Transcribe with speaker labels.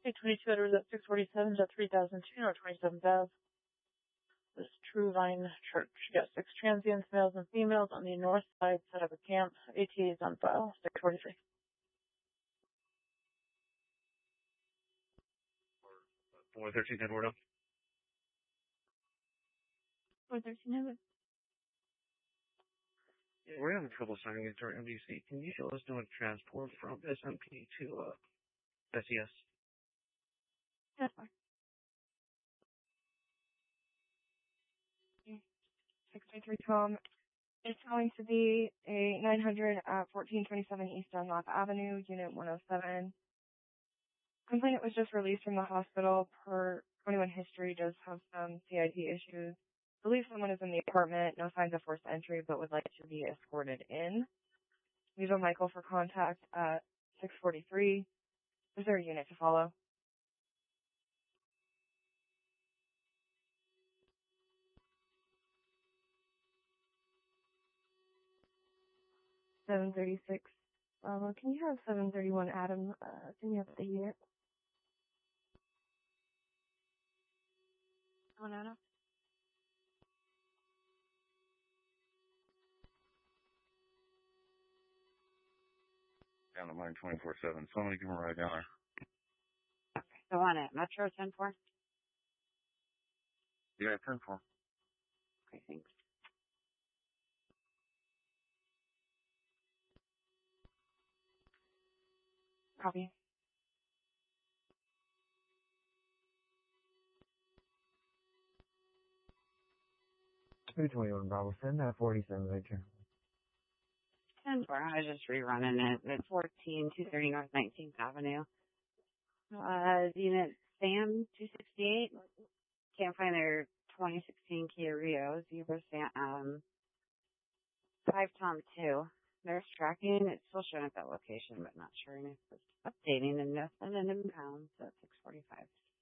Speaker 1: 822 Edwards at 647 to 3002 North 27th Ave. This is True Vine Church. You got 6 transients, males and females, on the north side. Set up a camp. ATA is on file. 643.
Speaker 2: 413 Edward.
Speaker 1: 413 Edward.
Speaker 2: Yeah, we're having trouble signing into our MDC. Can you show us doing transport from SMP to SES?
Speaker 1: That's fine.
Speaker 3: 623 Tom. It's going to be a 900 at 1427 East Dunlop Avenue, Unit 107. Complainant was just released from the hospital. Per 21 history, does have some CID issues. Believe someone is in the apartment. No signs of forced entry, but would like to be escorted in. Weasel Michael for contact at 643. Is there a unit to follow? $736. Can you have 731 Adam? Can you have the unit?
Speaker 1: One Adam.
Speaker 4: Down the line 24/7. Somebody give him a ride down there.
Speaker 5: Okay. The one at Metro 10-4?
Speaker 4: Yeah, 10-4.
Speaker 5: Okay, thanks.
Speaker 3: Copy.
Speaker 6: $221 Bravo. Send that 47 later.
Speaker 5: 10-4. I was just rerunning it. It's 230 North 19th Avenue. Unit Sam 268. Can't find their 2016 Kia Rios. You were 5 Tom 2. There's tracking. It's still showing at that location, but not sure if it's updating and nothing in pounds at 645.